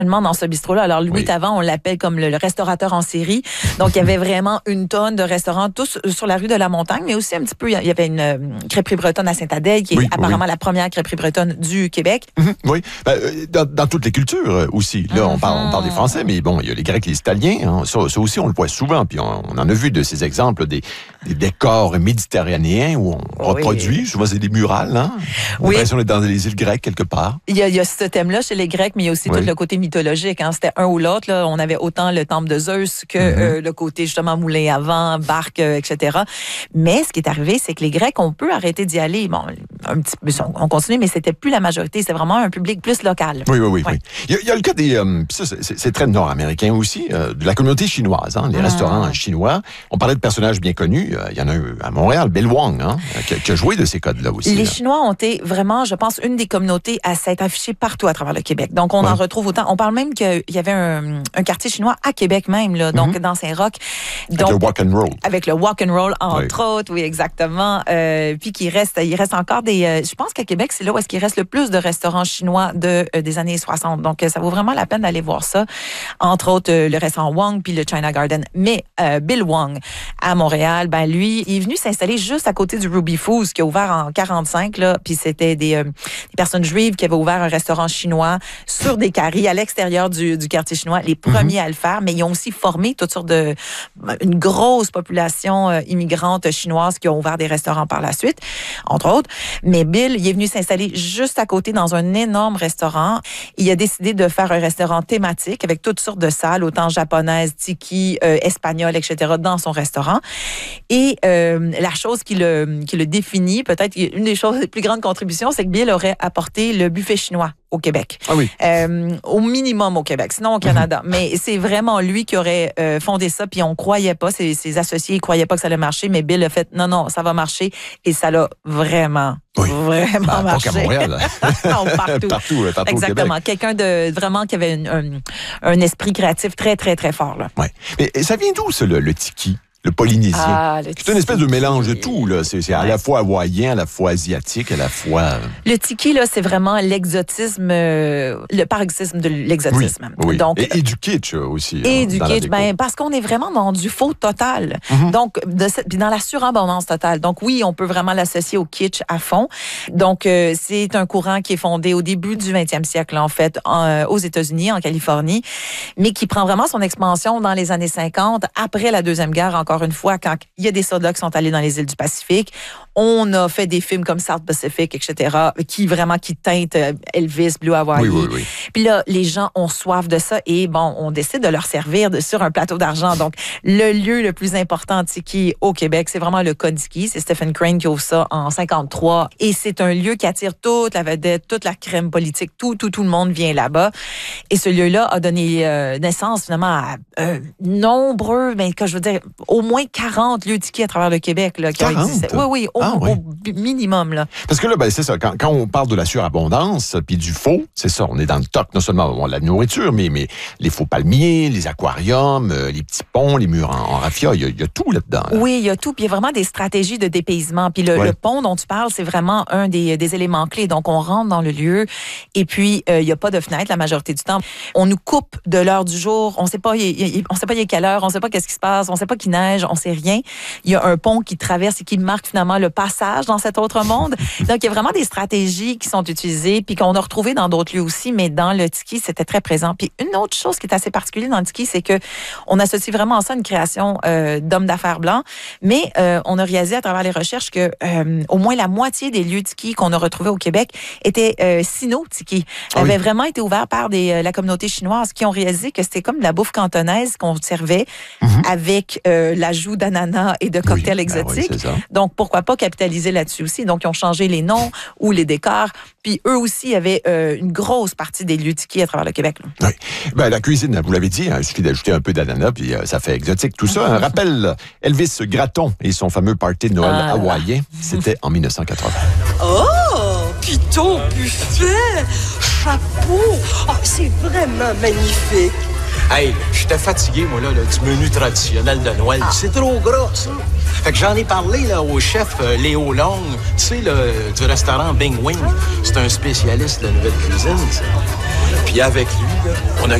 dans ce bistrot-là. Alors, Louis Tavan, on l'appelle comme le restaurateur en série. Donc, il y avait vraiment une tonne de restaurants, tous sur la rue de la Montagne, mais aussi un petit peu, il y avait une crêperie bretonne à Saint-Adèle, qui est apparemment la première crêperie bretonne du Québec. Oui, dans toutes les cultures aussi. Là, on parle des Français, mais bon, il y a les Grecs, les Italiens. Hein. Ça aussi, on le voit souvent. Puis on en a vu de ces exemples des décors méditerranéens où on reproduit. Souvent, c'est des murales. Hein. On a l'impression d'être dans les îles grecques quelque part. Il y a ce thème-là chez les Grecs, mais il y a aussi tout le côté mythologique. Hein. C'était un ou l'autre. Là. On avait autant le temple de Zeus que le côté justement moulin à vent, barque, etc. Mais ce qui est arrivé, c'est que les Grecs, on peut arrêter d'y aller. Bon, un petit peu, on continue, mais c'était plus la majorité. C'est vraiment un public plus local. Oui. Il y a le cas des... ça, c'est très nord-américain aussi, de la communauté chinoise, hein, les restaurants chinois. On parlait de personnages bien connus. Il y en a eu à Montréal, Bill Wong, hein, qui a joué de ces codes-là aussi. Les Chinois ont été vraiment, je pense, une des communautés à s'être affichée partout à travers le Québec. Donc, on en retrouve autant. On parle même qu'il y avait un quartier chinois à Québec même, là, donc dans Saint-Roch. Avec le walk and roll. Avec le walk and roll, entre autres, oui, exactement. Puis il reste encore des... je pense qu'à Québec, c'est là où est-ce qu'il reste le plus de restaurants chinois des années 60. Donc, ça vaut vraiment la peine d'aller voir ça. Entre autres, le restaurant Wong puis le China Garden. Mais Bill Wong, à Montréal, ben lui, il est venu s'installer juste à côté du Ruby Foods, qui a ouvert en 45, là. Puis c'était des personnes juives qui avaient ouvert un restaurant chinois sur des carrés à l'extérieur du quartier chinois, les premiers à le faire. Mais ils ont aussi formé toutes sortes une grosse population immigrante chinoise qui ont ouvert des restaurants par la suite, entre autres. Mais Bill, il est venu s'installer juste à côté dans un énorme restaurant. Il a décidé de faire un restaurant thématique avec toutes sortes de salles, autant japonaises, tiki, espagnoles, etc., dans son restaurant. Et la chose qui le définit, peut-être une des choses, les plus grandes contributions, c'est que Bill aurait apporté le buffet chinois au Québec. Ah oui. Au minimum au Québec, sinon au Canada. Mais c'est vraiment lui qui aurait fondé ça, puis on croyait pas, ses associés, ils croyaient pas que ça allait marcher, mais Bill a fait, non, ça va marcher, et ça l'a vraiment marché. Pas qu'à Montréal. Non, partout. Partout exactement. Au Québec. Quelqu'un de vraiment qui avait un esprit créatif très, très, très fort, là. Ouais. Mais ça vient d'où, ça, le tiki? Le polynésien. C'est une espèce de mélange de tout, là. C'est à la fois hawaïen, à la fois asiatique, à la fois... Le tiki, là, c'est vraiment l'exotisme, le paroxysme de l'exotisme. Oui. Donc, et du kitsch aussi. Et du kitsch, parce qu'on est vraiment dans du faux total. Donc, puis dans la surabondance totale. Donc, oui, on peut vraiment l'associer au kitsch à fond. Donc, c'est un courant qui est fondé au début du 20e siècle, en fait, aux États-Unis, en Californie, mais qui prend vraiment son expansion dans les années 50, après la Deuxième Guerre, encore une fois, quand il y a des soldats qui sont allés dans les îles du Pacifique, on a fait des films comme South Pacific, etc., qui teintent Elvis, Blue Hawaii. Oui. Puis là, les gens ont soif de ça et bon, on décide de leur servir sur un plateau d'argent. Donc, le lieu le plus important de tiki au Québec, c'est vraiment le Kodiki. C'est Stephen Crane qui ouvre ça en 53. Et c'est un lieu qui attire toute la vedette, toute la crème politique. Tout le monde vient là-bas. Et ce lieu-là a donné naissance, finalement, à nombreux, mais que je veux dire, au moins 40 lieux tiki à travers le Québec là, qui ont existé. Oui, au minimum. Là. Parce que là, c'est ça, quand on parle de la surabondance puis du faux, c'est ça, on est dans le toc, non seulement la nourriture, mais les faux palmiers, les aquariums, les petits ponts, les murs en raffia, il y a tout là-dedans. Là. Oui, il y a tout, puis il y a vraiment des stratégies de dépaysement. Puis le pont dont tu parles, c'est vraiment un des éléments clés. Donc, on rentre dans le lieu et puis il n'y a pas de fenêtre la majorité du temps. On nous coupe de l'heure du jour, on sait pas il est quelle heure, on sait pas qu'est-ce qui se passe, on sait pas qu'il neige, on sait rien. Il y a un pont qui traverse et qui marque finalement le passage dans cet autre monde. Donc, il y a vraiment des stratégies qui sont utilisées puis qu'on a retrouvées dans d'autres lieux aussi, mais dans le tiki, c'était très présent. Puis une autre chose qui est assez particulière dans le tiki, c'est que on associe vraiment ça à une création d'hommes d'affaires blancs, mais on a réalisé à travers les recherches que au moins la moitié des lieux tiki qu'on a retrouvés au Québec étaient sino-tiki. Avaient vraiment été ouverts par la communauté chinoise qui ont réalisé que c'était comme de la bouffe cantonaise qu'on servait avec l'ajout d'ananas et de cocktails exotiques. Donc, pourquoi pas capitaliser là-dessus aussi? Donc, ils ont changé les noms ou les décors. Puis, eux aussi avaient une grosse partie des lieux tiki à travers le Québec. Là. Oui. La cuisine, vous l'avez dit, il suffit d'ajouter un peu d'ananas, puis ça fait exotique. Tout ça, un rappel, Elvis Gratton et son fameux party de Noël hawaïen, c'était en 1980. Oh! Piton, buffet, chapeau! Oh, c'est vraiment magnifique! Hey, j'étais fatigué, moi, là, du menu traditionnel de Noël. C'est trop gras, ça. Fait que j'en ai parlé là, au chef Léo Long, tu sais, du restaurant Bing Wing. C'est un spécialiste de la nouvelle cuisine, ça. Puis avec lui, là, on a